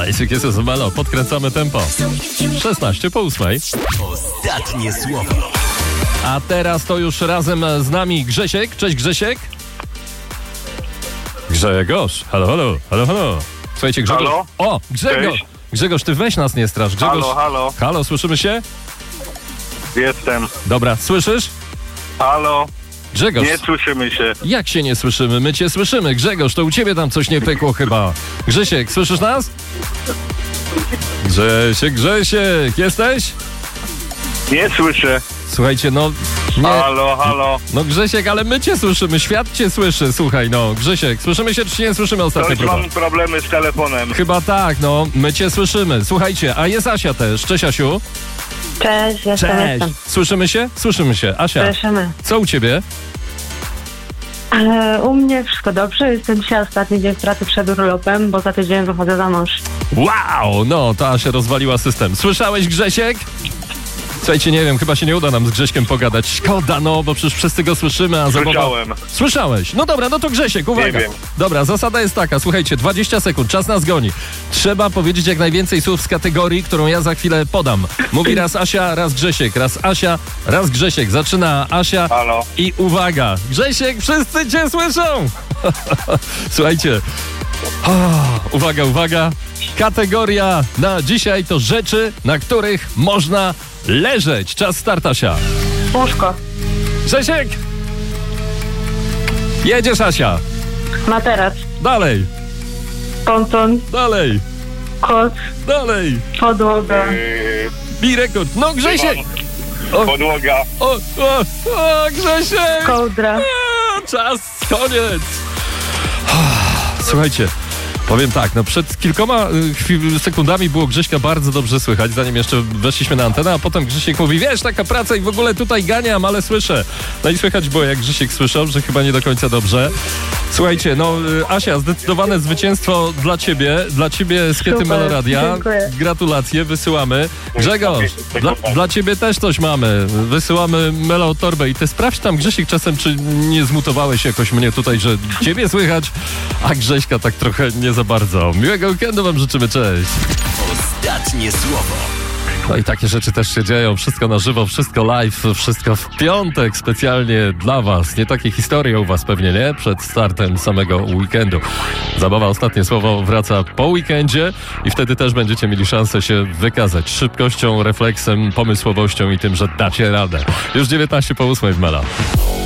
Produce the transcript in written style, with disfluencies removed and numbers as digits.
Jest Melo, podkręcamy tempo. 16 po 8. Ostatnie słowo. A teraz to już razem z nami Grzesiek. Cześć Grzesiek. Grzegorz. Halo. Słuchajcie, Grzegorz. Halo? O, Grzegorz. Cześć. Grzegorz, ty weź nas nie strasz. Grzegorz. Halo. Halo, słyszymy się? Jestem. Dobra, słyszysz? Halo. Grzegorz. Nie słyszymy się. Jak się nie słyszymy? My cię słyszymy. Grzegorz, to u ciebie tam coś nie pykło chyba. Grzesiek, słyszysz nas? Grzesiek, jesteś? Nie słyszę. Słuchajcie, no... Nie. Halo. No Grzesiek, ale my cię słyszymy, świat cię słyszy, słuchaj, no. Grzesiek, słyszymy się czy nie słyszymy ostatnio? Coś mam problemy z telefonem. Chyba tak, no, my cię słyszymy. Słuchajcie, a jest Asia też. Cześć Asiu. Cześć, jestem. Słyszymy się? Słyszymy się. Asia, Słyszymy. co u ciebie? U mnie wszystko dobrze. Jestem dzisiaj ostatni dzień pracy przed urlopem, bo za tydzień wychodzę za mąż. Wow, no, ta Asia rozwaliła system. Słyszałeś, Grzesiek? Słuchajcie, nie wiem, chyba się nie uda nam z Grześkiem pogadać. Szkoda, no, bo przecież wszyscy go słyszymy, a zabawa... Słyszałem. Słyszałeś? No dobra, no to Grzesiek, uwaga. Nie wiem. Dobra, zasada jest taka, słuchajcie, 20 sekund, czas nas goni. Trzeba powiedzieć jak najwięcej słów z kategorii, którą ja za chwilę podam. Mówi raz Asia, raz Grzesiek, raz Asia, raz Grzesiek. Zaczyna Asia Halo. i uwaga. Grzesiek, wszyscy cię słyszą! Słuchajcie. Uwaga. Kategoria na dzisiaj to rzeczy, na których można leżeć. Czas start, Asia. Łóżko, Grzesiek! Jedziesz, Asia. materac, Dalej. ponton, Dalej. koc, podłoga, Bij rekord. No, Grzesiek! Podłoga. O, Grzesiek! kołdra. Czas, koniec. Słuchajcie, powiem tak, no przed kilkoma sekundami było Grześka bardzo dobrze słychać, zanim jeszcze weszliśmy na antenę, a potem Grzesiek mówi, wiesz, taka praca i w ogóle tutaj ganiam, ale słyszę. No i słychać było, jak Grzesiek słyszał, że chyba nie do końca dobrze. Słuchajcie, no Asia, zdecydowane zwycięstwo dla ciebie z Kiety Meloradia. Dziękuję. Gratulacje, wysyłamy. Grzegorz, dla ciebie też coś mamy. Wysyłamy Melo torbę i ty sprawdź tam, Grzesiek, czasem czy nie zmutowałeś jakoś mnie tutaj, że ciebie słychać, a Grześka tak trochę nie za bardzo. Miłego weekendu wam życzymy, cześć. Ostatnie słowo. No i takie rzeczy też się dzieją. Wszystko na żywo, wszystko live, wszystko w piątek specjalnie dla was. Nie takie historie u was pewnie, nie? Przed startem samego weekendu. Zabawa Ostatnie Słowo wraca po weekendzie i wtedy też będziecie mieli szansę się wykazać szybkością, refleksem, pomysłowością i tym, że dacie radę. Już 19 po 8 w Mela.